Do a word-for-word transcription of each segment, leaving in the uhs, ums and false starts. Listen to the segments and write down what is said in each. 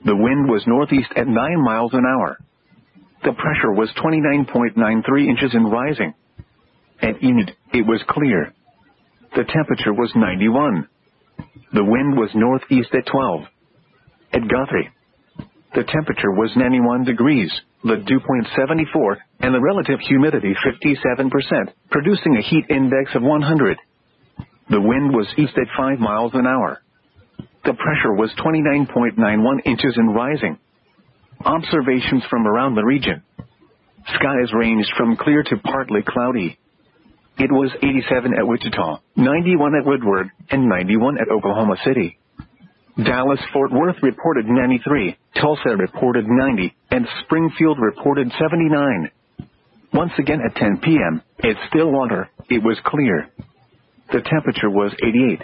The wind was northeast at nine miles an hour. The pressure was twenty-nine point nine three inches and rising. At Enid, it was clear. The temperature was ninety-one. The wind was northeast at twelve. At Guthrie, the temperature was ninety-one degrees, the dew point seventy-four, and the relative humidity fifty-seven percent, producing a heat index of one hundred. The wind was east at five miles an hour. The pressure was twenty-nine point nine one inches and rising. Observations from around the region. Skies ranged from clear to partly cloudy. It was eighty-seven at Wichita, ninety-one at Woodward, and ninety-one at Oklahoma City. Dallas-Fort Worth reported ninety-three, Tulsa reported ninety, and Springfield reported seventy-nine. Once again at ten p m, at Stillwater, it was clear. The temperature was eighty-eight.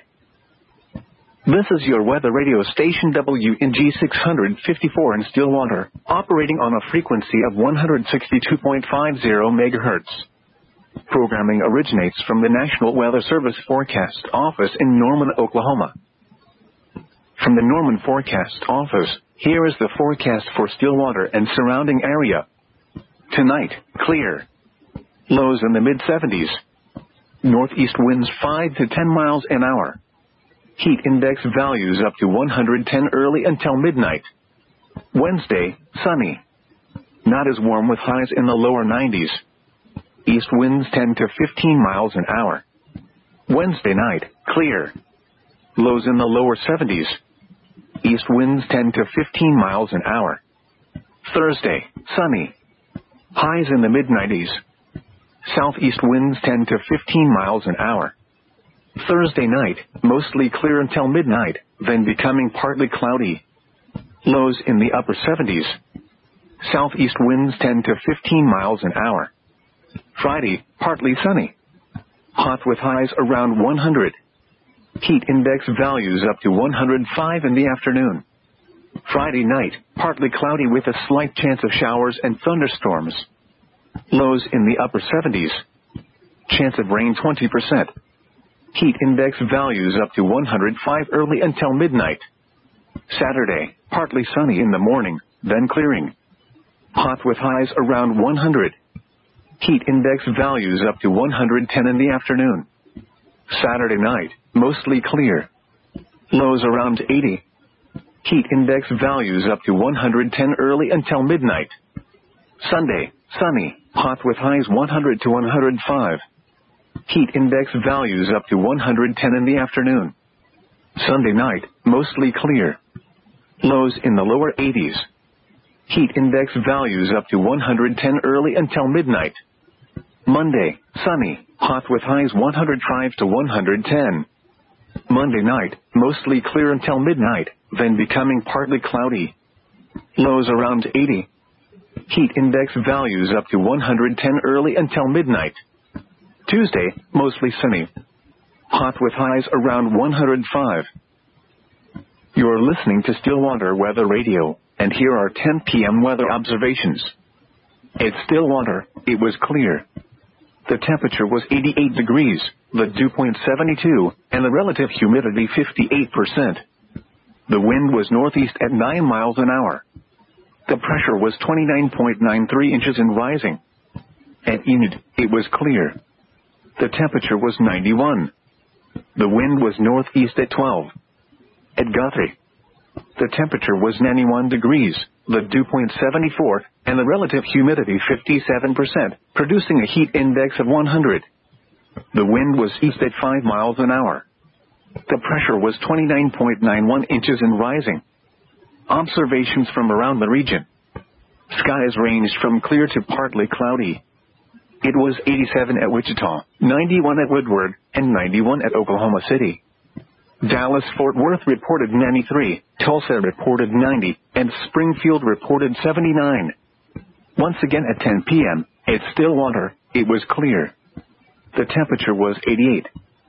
This is your weather radio station W N G six fifty-four in Stillwater, operating on a frequency of one hundred sixty-two point five zero megahertz. Programming originates from the National Weather Service Forecast Office in Norman, Oklahoma. From the Norman Forecast Office, here is the forecast for Stillwater and surrounding area. Tonight, clear. Lows in the mid seventies. Northeast winds five to ten miles an hour. Heat index values up to one hundred ten early until midnight. Wednesday, sunny. Not as warm with highs in the lower nineties. East winds ten to fifteen miles an hour. Wednesday night, clear. Lows in the lower seventies. East winds ten to fifteen miles an hour. Thursday, sunny. Highs in the mid nineties. Southeast winds ten to fifteen miles an hour. Thursday night, mostly clear until midnight, then becoming partly cloudy. Lows in the upper seventies. Southeast winds ten to fifteen miles an hour. Friday, partly sunny. Hot with highs around one hundred. Heat index values up to one hundred five in the afternoon. Friday night, partly cloudy with a slight chance of showers and thunderstorms. Lows in the upper seventies. Chance of rain twenty percent. Heat index values up to one hundred five early until midnight. Saturday, partly sunny in the morning, then clearing. Hot with highs around one hundred. Heat index values up to one hundred ten in the afternoon. Saturday night, mostly clear. Lows around eighty. Heat index values up to one hundred ten early until midnight. Sunday, sunny, hot with highs one hundred to one hundred five. Heat index values up to one hundred ten in the afternoon. Sunday night, mostly clear. Lows in the lower eighties. Heat index values up to one hundred ten early until midnight. Monday, sunny, hot with highs one hundred five to one hundred ten. Monday night, mostly clear until midnight, then becoming partly cloudy. Lows around eighty. Heat index values up to one hundred ten early until midnight. Tuesday, mostly sunny. Hot with highs around one hundred five. You're listening to Stillwater Weather Radio, and here are ten p m weather observations. At Stillwater, it was clear. The temperature was eighty-eight degrees, the dew point seventy-two, and the relative humidity fifty-eight percent. The wind was northeast at nine miles an hour. The pressure was twenty-nine point nine three inches and rising. At Enid, it was clear. The temperature was ninety-one. The wind was northeast at twelve. At Guthrie, the temperature was ninety-one degrees, the dew point seventy-four, and the relative humidity fifty-seven percent, producing a heat index of one hundred. The wind was east at five miles an hour. The pressure was twenty-nine point nine one inches and rising. Observations from around the region. Skies ranged from clear to partly cloudy. It was eighty-seven at Wichita, ninety-one at Woodward, and ninety-one at Oklahoma City. Dallas-Fort Worth reported ninety-three, Tulsa reported ninety, and Springfield reported seventy-nine. Once again at ten p m, at Stillwater, it was clear. The temperature was eighty-eight.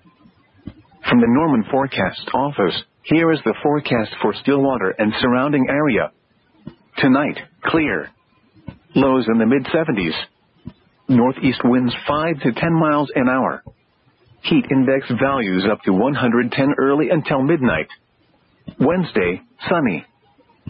From the Norman Forecast Office, here is the forecast for Stillwater and surrounding area. Tonight, clear. Lows in the mid seventies. Northeast winds five to ten miles an hour. Heat index values up to one hundred ten early until midnight. Wednesday, sunny.